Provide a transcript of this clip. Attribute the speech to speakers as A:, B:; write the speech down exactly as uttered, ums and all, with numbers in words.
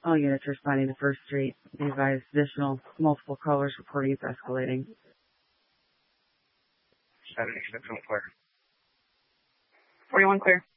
A: All units responding to First Street. They advise additional multiple callers reporting it's escalating.
B: seventy-six, clear.
C: forty-one clear.